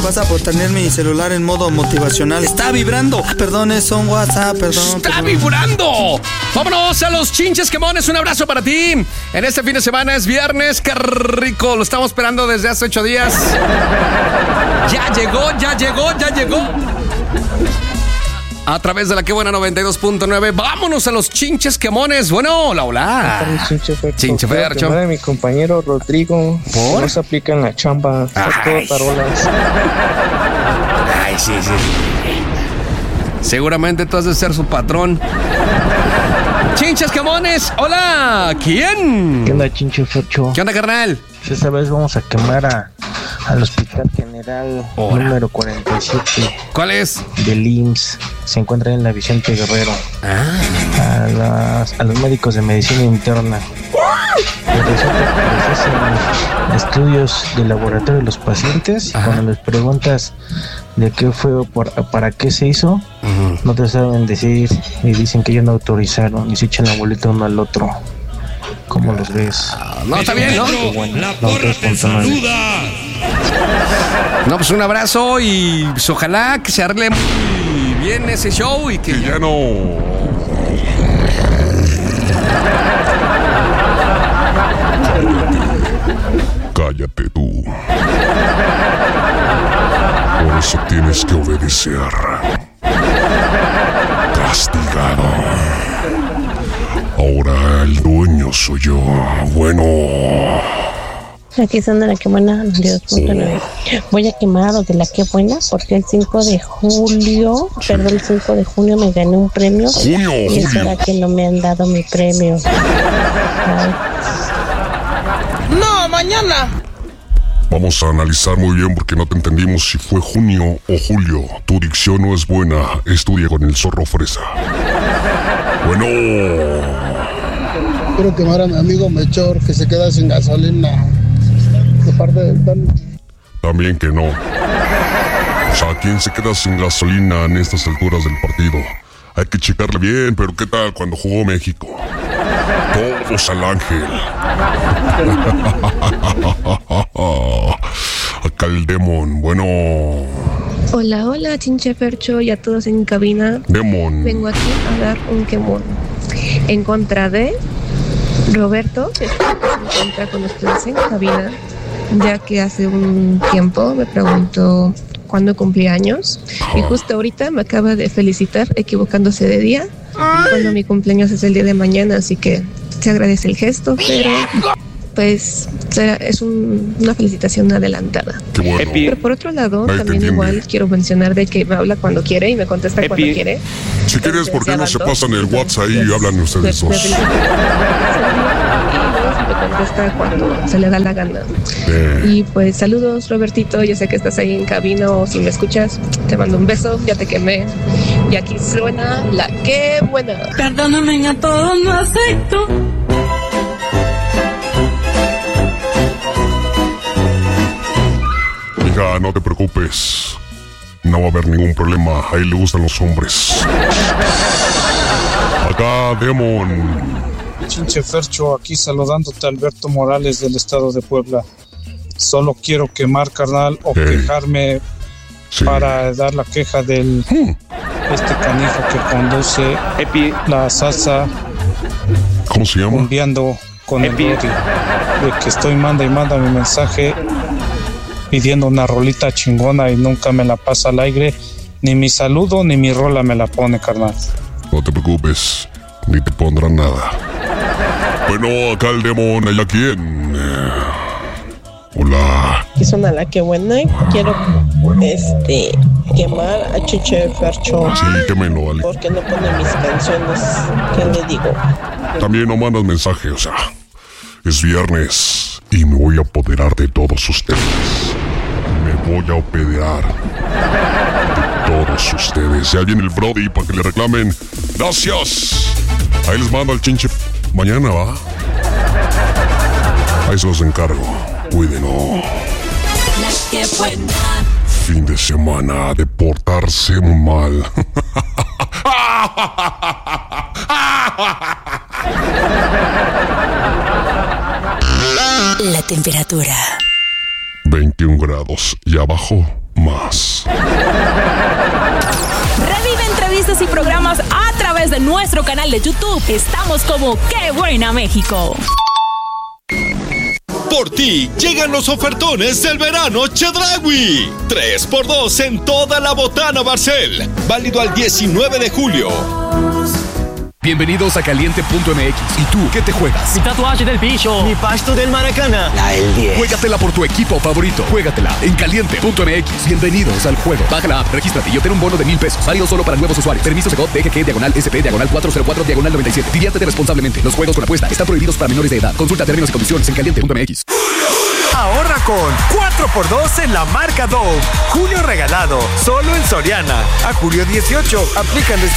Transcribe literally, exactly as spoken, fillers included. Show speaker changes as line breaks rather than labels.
pasa por tener mi celular en modo motivacional. ¡Está vibrando! Ah, perdón, es un WhatsApp, perdón.
¡Está
perdón.
vibrando! Vámonos a los chinches quemones. Un abrazo para ti. En este fin de semana es viernes. ¡Qué rico! Lo estamos esperando desde hace ocho días. Ya llegó, ya llegó, ya llegó. A través de la Que Buena noventa y dos punto nueve. Vámonos a los chinches quemones. Bueno, hola, hola.
Chinche Fercho.
Chinche Fercho.
De mi compañero Rodrigo.
¿Por?
No se aplica en la chamba.
Ay.
Tarolas.
Ay, sí, sí. Seguramente tú has de ser su patrón. Chinches quemones. Hola. ¿Quién?
¿Qué onda, Chinche Fercho?
¿Qué onda, carnal?
Esta vez vamos a quemar a, al Hospital General
Hola.
número cuarenta y siete
¿Cuál es?
del I M S S. Se encuentra en la Vicente Guerrero.
Ah.
A, las, a los médicos de medicina interna. Y resulta que les hacen estudios de laboratorio de los pacientes. Y
Ajá.
cuando les preguntas de qué fue o para, para qué se hizo,
Uh-huh.
no te saben decir y dicen que ellos no autorizaron y se echan la bolita uno al otro. ¿Cómo los ves?
No, está bien, ¿no?
Bueno,
La
no,
porra
tres
te
punto nueve.
saluda.
No, pues un abrazo y pues, ojalá que se arregle muy bien ese show y que
Que ya no. Cállate tú. Por eso tienes que obedecer. Castigado. Ahora el dueño soy yo. Bueno.
Aquí son de la Que Buena noventa y dos punto nueve. Voy a quemar a los de la Que Buena porque el cinco de julio, perdón, el cinco de junio me gané un premio.
Junio,
Y es
julio.
hora que no me han dado mi premio. Ay.
¡No, mañana!
Vamos a analizar muy bien porque no te entendimos si fue junio o julio. Tu dicción no es buena. Estudia con el zorro fresa. Bueno.
Quiero quemar a mi amigo Mechor que se queda sin gasolina de parte del Tano.
También que no. O sea, ¿quién se queda sin gasolina en estas alturas del partido? Hay que checarle bien, pero ¿qué tal cuando jugó México? Todos al ángel. Acá el Demon. Bueno,
Hola, hola, Chinche Fercho y a todos en cabina.
Demon.
Vengo aquí a dar un quemón en contra de Roberto, que se encuentra con ustedes en cabina, ya que hace un tiempo me preguntó cuándo cumplía años y justo ahorita me acaba de felicitar equivocándose de día, cuando mi cumpleaños es el día de mañana, así que se agradece el gesto, pero pues será, es un, una felicitación adelantada.
Qué bueno.
Pero por otro lado,
Nadie te
también
entiende.
igual quiero mencionar de que me habla cuando quiere y me contesta
Epi.
cuando quiere.
Si quieres, ¿por qué no se pasan el WhatsApp y
Entonces,
hablan ustedes
me- me
dos?
felicita y luego se me contesta cuando se le da la gana.
Eh,
Y pues saludos, Robertito, yo sé que estás ahí en cabina o si me escuchas, te mando un beso, ya te quemé. Y aquí suena la Que Buena.
Perdóname, a todos no acepto.
hija, no te preocupes. No va a haber ningún problema. A él le gustan los hombres. Acá, Demon.
Chinche Fercho, aquí saludándote, Alberto Morales del estado de Puebla. Solo quiero quemar, carnal, o
Hey.
quejarme
Sí.
para dar la queja del
Hmm.
este canijo que conduce
Epi,
la salsa
¿Cómo se llama?
cumbiando con el
Epi.
Brody. De que estoy manda y manda mi mensaje pidiendo una rolita chingona y nunca me la pasa al aire. Ni mi saludo ni mi rola me la pone, carnal.
No te preocupes. Ni te pondrán nada. Bueno, acá el Demon. ¿Hay a quién? Eh, Hola.
Aquí suena la Que Buena y quiero este quemar a Chinche Fercho
Sí, quémelo, Ali.
porque no pone mis canciones. ¿Qué le digo?
También no mandas mensaje, o sea. Es viernes y me voy a apoderar de todos ustedes. Me voy a apoderar de todos ustedes. Ya viene el Brody para que le reclamen. ¡Gracias! Ahí les mando al chinche mañana, ¿va? Ahí se los encargo. Cuídenlo.
La Que Buena.
Fin de semana de portarse mal.
La temperatura.
veintiún grados y abajo más.
Revive entrevistas y programas a través de nuestro canal de YouTube. Estamos como ¡Qué Buena México!
Por ti llegan los ofertones del verano Chedraui. tres por dos en toda la Botana Barcel. Válido al diecinueve de julio.
Bienvenidos a Caliente punto M X. ¿Y tú qué te juegas?
Mi tatuaje del bicho. Mi pasto del Maracana.
La el diez. Juégatela por tu equipo favorito. Juégatela en Caliente punto M X. Bienvenidos al juego. Baja la app, regístrate y obtén un bono de mil pesos. Válido solo para nuevos usuarios. Permiso Segov D G G diagonal S P diagonal cuatro cero cuatro diagonal noventa y siete. Diviértete responsablemente. Los juegos con apuesta están prohibidos para menores de edad. Consulta términos y condiciones en Caliente punto M X.
Ahorra con cuatro por dos en la marca Dove. Julio regalado. Solo en Soriana. A julio dieciocho. Aplican